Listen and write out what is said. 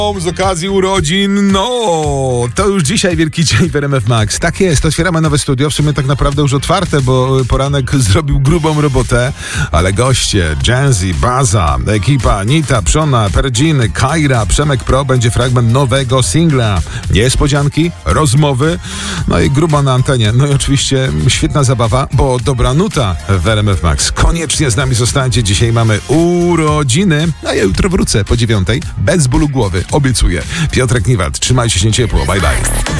Z okazji urodzin, to już dzisiaj wielki dzień w RMF Max. Tak jest, otwieramy nowe studio, w sumie tak naprawdę już otwarte, bo poranek zrobił grubą robotę, ale goście, Jazzy, Baza, ekipa, Anita, Przona, Perdziny, Kaira, Przemek Pro, będzie fragment nowego singla. Niespodzianki, rozmowy, i grubo na antenie. I oczywiście świetna zabawa, bo dobra nuta w RMF Max. Koniecznie z nami zostańcie, dzisiaj mamy urodziny, a ja jutro wrócę po 9:00, bez bólu głowy. Obiecuję. Piotrek Niwald, trzymajcie się ciepło. Bye, bye.